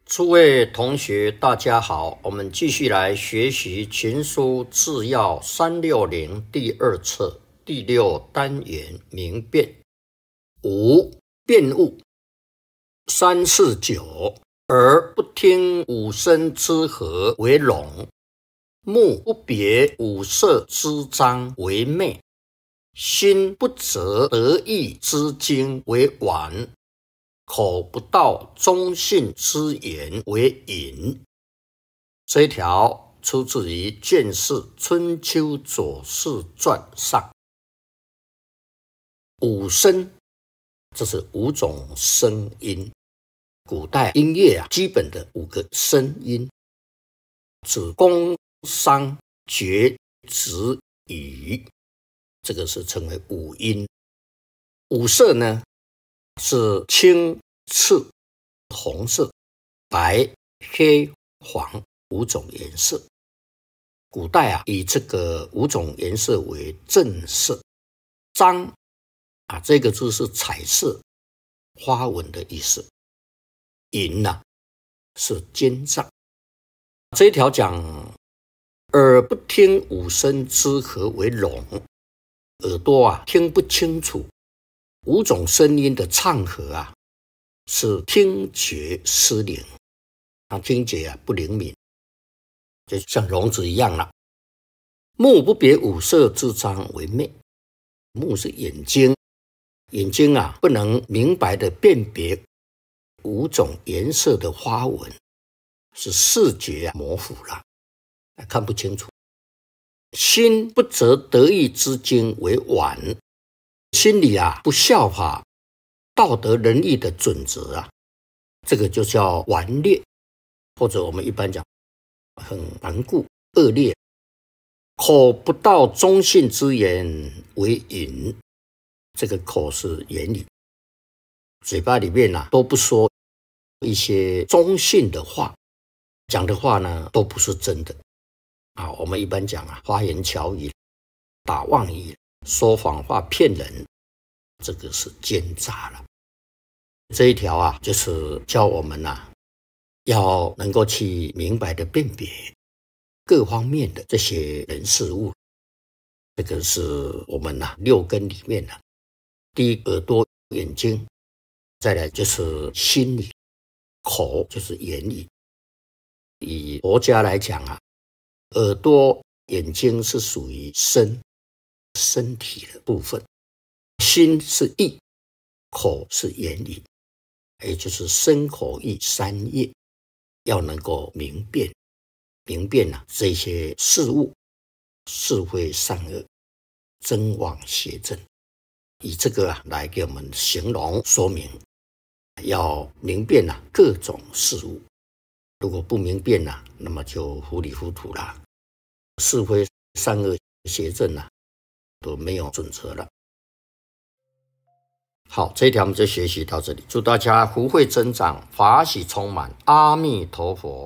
诸位同学，大家好，我们继续来学习《群书治要360》第二册第6单元明辨。5. 辩误。349而不听五声之和为冗，目不别五色之章为昧，心不择得意之经为婉，口不到忠信之言为隐。这一条出自于《卷4春秋左氏传》上。五声，这是5种声音。古代音乐基本的5个声音，指宫、商、角、徵、羽，这个是称为五音。五色呢，是青、赤、红色、白、黑、黄5种颜色。古代以这个5种颜色为正色。章这个字是彩色花纹的意思。隐是奸诈。这一条讲耳不听五声之和为冗，耳朵听不清楚5种声音的唱和是听觉失灵，听觉不灵敏，就像聋子一样了。目不别五色之章为昧，目是眼睛，眼睛不能明白的辨别5种颜色的花纹，是视觉模糊了，看不清楚。心不择得意之经为婉，心里不效法道德仁义的准则这个就叫顽劣，或者我们一般讲很顽固恶劣。口不到忠信之言为隐，这个口是言语，嘴巴里面都不说一些忠信的话，讲的话呢都不是真的我们一般讲花言巧语、打妄语、说谎话骗人，这个是奸诈了。这一条就是教我们要能够去明白的辨别各方面的这些人事物。这个是我们6根里面第一耳朵眼睛，再来就是心理，口就是言语。以佛家来讲耳朵眼睛是属于身体的部分，心是意，口是言语，也就是身口意3业，要能够明辨这些事物是非善恶、真妄邪正，以这个来给我们形容说明，要明辨各种事物。如果不明辨那么就糊里糊涂了，是非善恶邪正都没有准则了。好，这一条我们就学习到这里，祝大家福慧增长，法喜充满，阿弥陀佛。